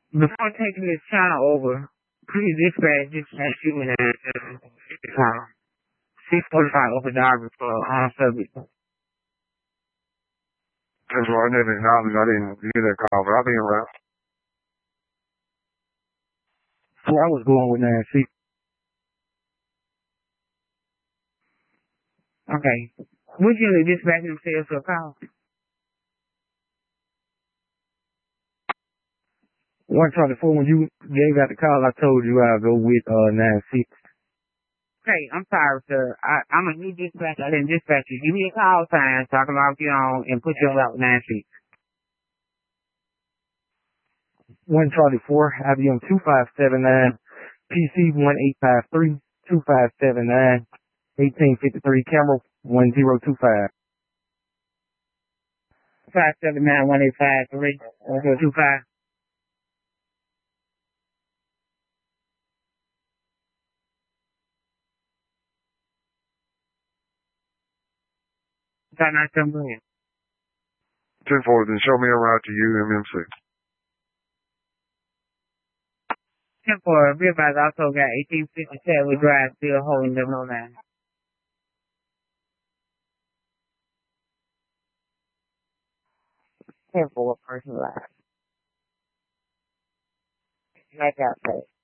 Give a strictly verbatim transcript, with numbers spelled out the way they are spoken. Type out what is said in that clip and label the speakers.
Speaker 1: Before taking this channel over, please dispatch dispatch human at six forty-five open diary for on subject.
Speaker 2: That's why I didn't acknowledge. I didn't hear that call, but I'll be around.
Speaker 3: So I was going with Nancy.
Speaker 1: Okay. Would you dispatch themselves to a call?
Speaker 3: one twenty-four, when you gave out the call, I told you I'll go with uh nine six.
Speaker 1: Okay, I'm sorry, sir. I, I'm a new dispatcher. I didn't dispatch you. Give me a call sign so I can log you on and put you on route nine six.
Speaker 3: one Charlie four, I B M two five seven nine, P C one eight five three, two five seven nine, eighteen fifty-three, camera one zero two five.
Speaker 1: five seven nine, one eight five three, one zero two five. Five nine seven million.
Speaker 2: ten four, then show me a route to U M M C.
Speaker 1: ten four, realize I also got eighteen fifty-seven drive still holding them on that. ten four, personalized. Like I said.